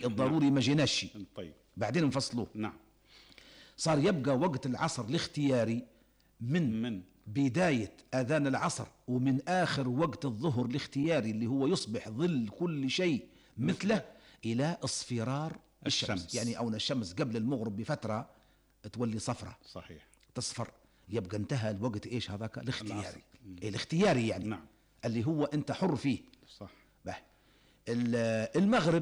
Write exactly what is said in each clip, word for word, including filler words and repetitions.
الضروري نعم. ما جيناش طيب بعدين نفصلوه. نعم. صار يبقى وقت العصر الاختياري من, من بداية أذان العصر ومن آخر وقت الظهر الاختياري اللي هو يصبح ظل كل شيء مثله إلى اصفرار الشمس. الشمس يعني أو الشمس قبل المغرب بفترة تولي صفرة صحيح تصفر، يبقى انتهى الوقت إيش هذاك الاختياري. الاختياري يعني نعم. اللي هو أنت حر فيه صح. به المغرب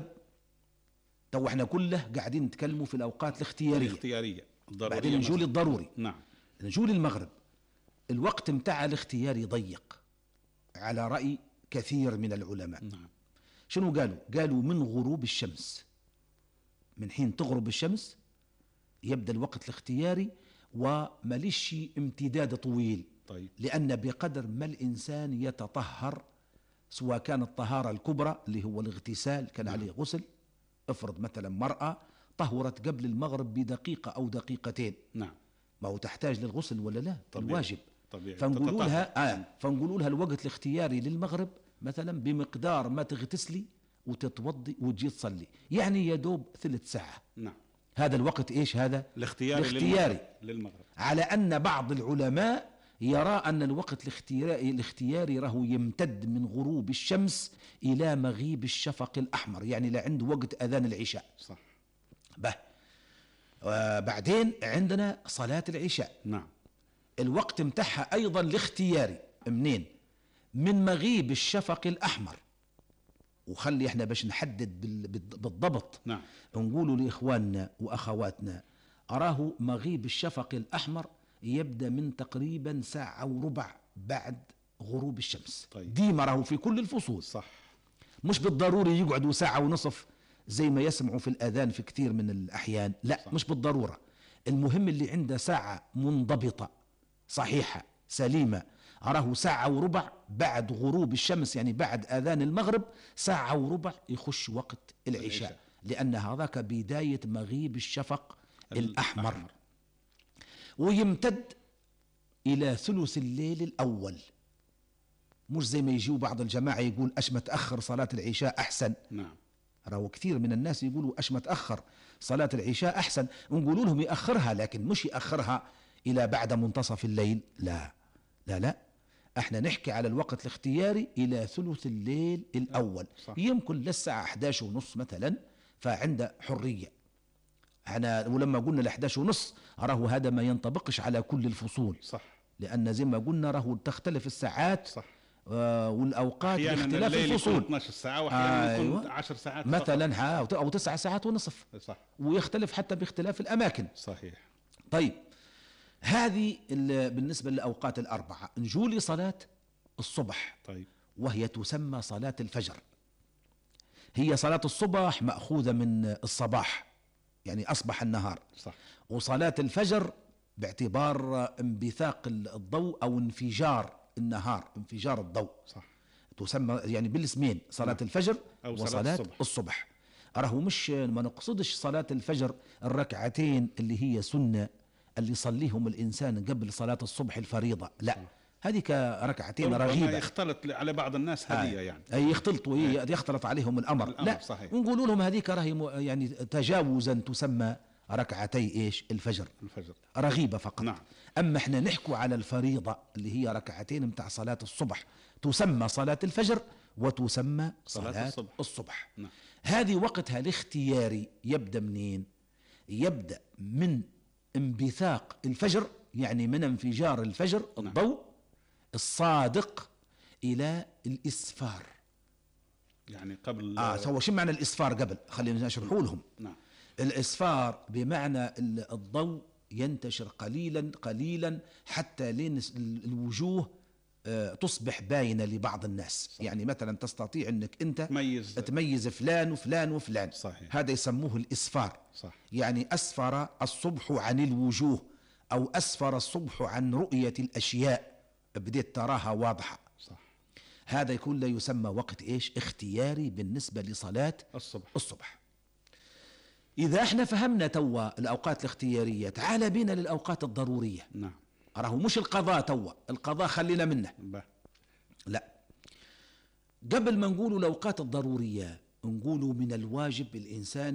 تو احنا كله قاعدين نتكلموا في الأوقات الاختيارية الاختيارية بعدين نجول الضروري. نعم. نجول المغرب الوقت متاع الاختياري ضيق على رأي كثير من العلماء. نعم. شنو قالوا؟ قالوا من غروب الشمس، من حين تغرب الشمس يبدأ الوقت الاختياري ومليش امتداد طويل. طيب. لأن بقدر ما الإنسان يتطهر سواء كانت الطهارة الكبرى اللي هو الاغتسال كان نعم. عليه غسل، افرض مثلا مرأة طهرت قبل المغرب بدقيقة أو دقيقتين نعم. ما هو تحتاج للغسل ولا لا؟ طبيعي. الواجب طبيعي. فنقولوا لها آه فنقولوا لها الوقت الاختياري للمغرب مثلا بمقدار ما تغتسلي وتتوضي وتجي تصلي، يعني يدوب ثلث ساعة. نعم. هذا الوقت ايش هذا؟ الاختياري, الاختياري للمغرب. على أن بعض العلماء يرى أن الوقت الاختياري الاختياري راهو يمتد من غروب الشمس إلى مغيب الشفق الأحمر، يعني لعند وقت أذان العشاء. صح. به وبعدين عندنا صلاة العشاء. نعم. الوقت متاعها أيضا الاختياري منين؟ من مغيب الشفق الأحمر. وخلي احنا باش نحدد بالضبط نعم. نقولوا لإخواننا وأخواتنا أراه مغيب الشفق الأحمر يبدأ من تقريبا ساعة وربع بعد غروب الشمس. طيب. ديما راهو في كل الفصول. صح. مش بالضروري يقعدوا ساعة ونصف زي ما يسمعوا في الأذان في كثير من الأحيان، لا صح. مش بالضرورة. المهم اللي عنده ساعة منضبطة صحيحة سليمة أراه ساعة وربع بعد غروب الشمس، يعني بعد أذان المغرب ساعة وربع يخش وقت العشاء, العشاء. لأن هذاك بداية مغيب الشفق الأحمر, الأحمر. ويمتد إلى ثلث الليل الأول. مش زي ما يجيوا بعض الجماعة يقول أش متأخر صلاة العشاء أحسن. نعم. راهو كثير من الناس يقولوا أش متأخر صلاة العشاء أحسن، ونقولوا لهم يأخرها لكن مش يأخرها إلى بعد منتصف الليل، لا لا لا احنا نحكي على الوقت الاختياري إلى ثلث الليل الأول. صح. يمكن للساعة أحد عشر ونص مثلا فعنده حرية. احنا ولما قلنا ل أحد عشر ونص راهو هذا ما ينطبقش على كل الفصول. صح. لأن زي ما قلنا راهو تختلف الساعات. صح. آه والأوقات باختلاف الفصول. اثناشر ساعة وأحيانا أيوة. يكون عشر ساعات مثلا أو تسع ساعات ونصف. صح. ويختلف حتى باختلاف الأماكن. صحيح. طيب هذه بالنسبة للأوقات الأربعة. نجولي صلاة الصبح. طيب. وهي تسمى صلاة الفجر. هي صلاة الصبح مأخوذة من الصباح يعني أصبح النهار. صح. وصلاة الفجر باعتبار انبثاق الضوء أو انفجار النهار، انفجار الضوء. صح. تسمى يعني بالاسمين صلاة الفجر أو وصلاة صلاة الصبح. الصبح. أراه مش ما نقصدش صلاة الفجر الركعتين اللي هي سنة اللي يصليهم الإنسان قبل صلاة الصبح الفريضة، لا هذه كركعتين رغيبة. يختلط على بعض الناس هذه يعني أي يختلطوا إيه يختلط عليهم الأمر, الأمر لا صحيح. ونقولوا لهم هذيك راهي يعني تجاوزا تسمى ركعتي إيش الفجر, الفجر رغيبة فقط. نعم. أما إحنا نحكوا على الفريضة اللي هي ركعتين متاع صلاة الصبح تسمى صلاة الفجر وتسمى صلاة, صلاة الصبح, الصبح. نعم. هذه وقتها الاختياري يبدأ منين؟ يبدأ من انبثاق الفجر يعني من انفجار الفجر. نعم. الضوء الصادق إلى الإسفار. يعني قبل آه سوى شو معنى الإسفار قبل خلينا نشرحه لهم. نعم. الإسفار بمعنى الضوء ينتشر قليلا قليلا حتى لين الوجوه آه تصبح باينة لبعض الناس. صح. يعني مثلا تستطيع أنك أنت تميز, تميز فلان وفلان وفلان. صحيح. هذا يسموه الإسفار. صح. يعني أسفر الصبح عن الوجوه أو أسفر الصبح عن رؤية الأشياء بديت تراها واضحة. صح. هذا يكون لا يسمى وقت إيش اختياري بالنسبة لصلاة الصبح. الصبح. إذا احنا فهمنا توا الأوقات الاختيارية تعال بينا للأوقات الضرورية. نعم. أراه مش القضاء توا، القضاء خلينا منه. ب. لا قبل ما نقولوا الأوقات الضرورية نقولوا من الواجب الإنسان